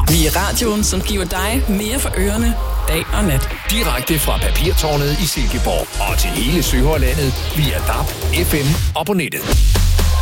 Vi er radioen, som giver dig mere for ørerne, dag og nat. Direkte fra Papirtårnet i Silkeborg og til hele Sønderjylland via DAB, FM og på nettet.